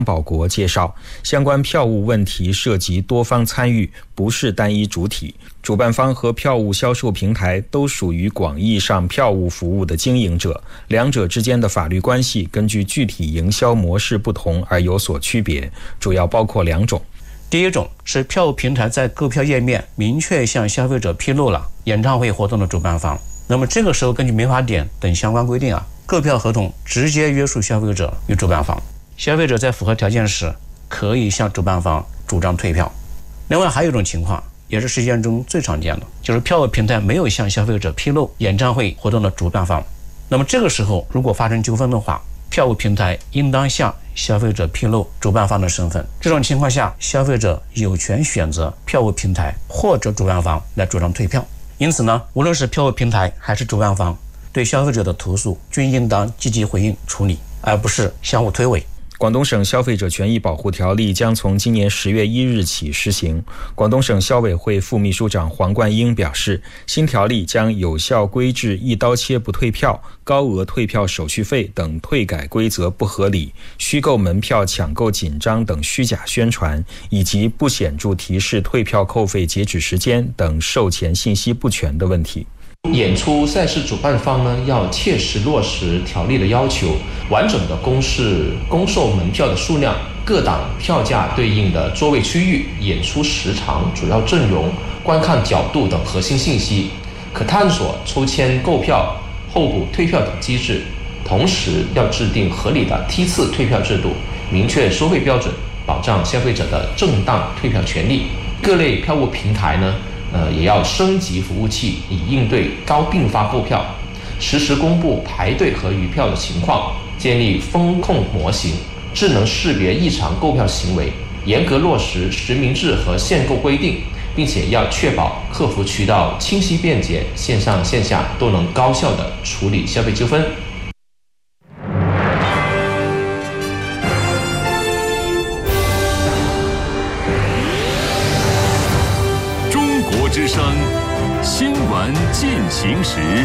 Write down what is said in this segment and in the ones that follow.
保国介绍，相关票务问题涉及多方参与，不是单一主体。主办方和票务销售平台都属于广义上票务服务的经营者，两者之间的法律关系根据具体营销模式不同而有所区别，主要包括2种。 第一种是票务平台在购票页面明确向消费者披露了演唱会活动的主办方，那么这个时候根据民法典等相关规定购票合同直接约束消费者与主办方。消费者在符合条件时，可以向主办方主张退票。另外还有一种情况，也是实践中最常见的，就是票务平台没有向消费者披露演唱会活动的主办方。那么这个时候，如果发生纠纷的话，票务平台应当向消费者披露主办方的身份。这种情况下，消费者有权选择票务平台或者主办方来主张退票。因此呢，无论是票务平台还是主办方，对消费者的投诉均应当积极回应处理，而不是相互推诿。 广东省消费者权益保护条例将从今年10月1日起施行。广东省消委会副秘书长黄冠英表示，新条例将有效规制一刀切不退票、高额退票手续费等退改规则不合理、虚构门票抢购紧张等虚假宣传，以及不显著提示退票扣费截止时间等售前信息不全的问题。 演出赛事主办方呢，要切实落实条例的要求，完整的公示公售门票的数量、各档票价对应的座位区域、演出时长、主要阵容、观看角度等核心信息，可探索抽签购票、候补退票等机制。同时要制定合理的梯次退票制度，明确收费标准，保障消费者的正当退票权利。各类票务平台呢，也要升级服务器，以应对高并发购票，实时公布排队和余票的情况，建立风控模型，智能识别异常购票行为，严格落实实名制和限购规定，并且要确保客服渠道清晰便捷，线上线下都能高效地处理消费纠纷。 之声新闻进行时。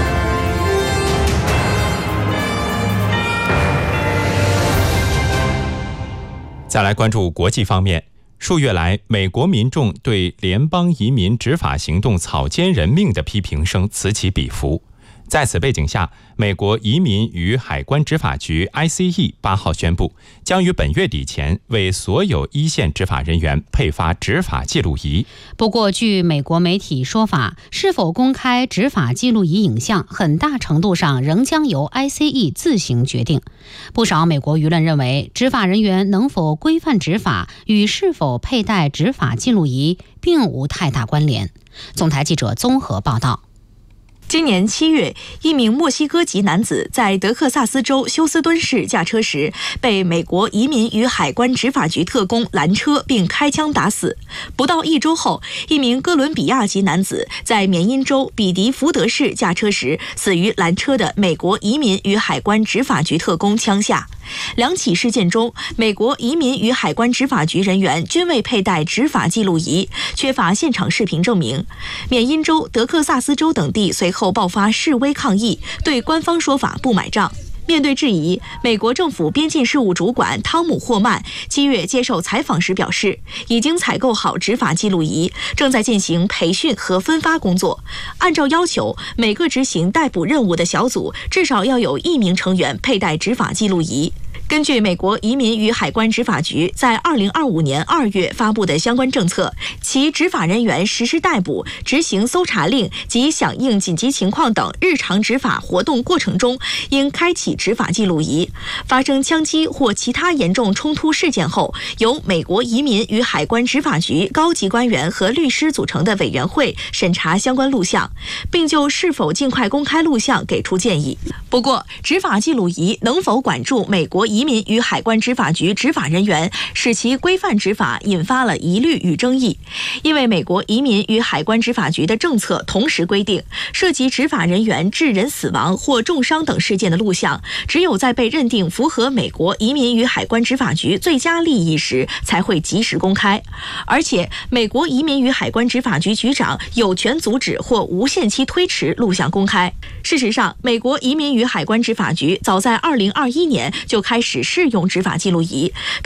再来关注国际方面，数月来，美国民众对联邦移民执法行动草菅人命的批评声此起彼伏。在此背景下，美国移民与海关执法局 ICE 8号宣布，将于本月底前为所有一线执法人员配发执法记录仪。 不过，据美国媒体说法，是否公开执法记录仪影像，很大程度上仍将由 ICE 自行决定。不少美国舆论认为，执法人员能否规范执法与是否佩戴执法记录仪并无太大关联。总台记者综合报道。 今年7月，一名墨西哥籍男子在德克萨斯州休斯敦市驾车时，被美国移民与海关执法局特工拦车并开枪打死。不到1周后，一名哥伦比亚籍男子在缅因州比迪福德市驾车时，死于拦车的美国移民与海关执法局特工枪下。2起事件中，美国移民与海关执法局人员均未佩戴执法记录仪，缺乏现场视频证明。缅因州、德克萨斯州等地随后爆发示威抗议，对官方说法不买账。面对质疑，美国政府边境事务主管汤姆·霍曼7月接受采访时表示，已经采购好执法记录仪，正在进行培训和分发工作。按照要求，每个执行逮捕任务的小组至少要有1名成员佩戴执法记录仪。根据美国移民与海关执法局在2025年2月发布的相关政策，其执法人员实施逮捕、执行搜查令及响应紧急情况等日常执法活动过程中，应开启执法记录仪。发生枪击或其他严重冲突事件后，由美国移民与海关执法局高级官员和律师组成的委员会审查相关录像，并就是否尽快公开录像给出建议。不过，执法记录仪能否管住美国移民与海关执法局执法人员，使其规范执法引发了疑虑与争议。因为美国移民与海关执法局的政策同时规定，涉及执法人员致人死亡或重伤等事件的录像，只有在被认定符合美国移民与海关执法局最佳利益时才会及时公开。而且，美国移民与海关执法局局长有权阻止或无限期推迟录像公开。事实上，美国移民与海关执法局早在2021年就开始试用执法记录仪，